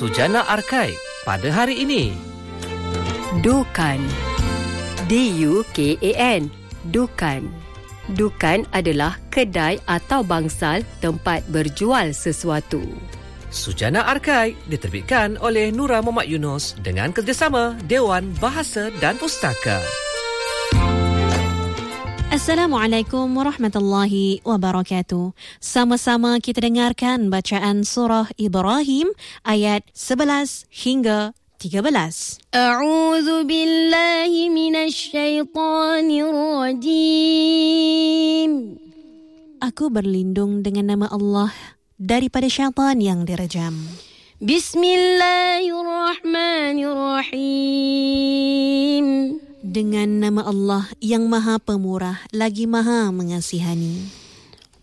Sujana Arkai pada hari ini. Dukan. D-U-K-A-N. Dukan. Dukan adalah kedai atau bangsal tempat berjual sesuatu. Sujana Arkai diterbitkan oleh Nura Muhammad Yunus dengan kerjasama Dewan Bahasa dan Pustaka. Assalamualaikum warahmatullahi wabarakatuh. Sama-sama kita dengarkan bacaan surah Ibrahim ayat 11 hingga 13. A'udzu billahi minasy syaithanir rajim. Aku berlindung dengan nama Allah daripada syaitan yang direjam. Bismillahirrahmanirrahim. Dengan nama Allah yang Maha Pemurah lagi Maha Mengasihani.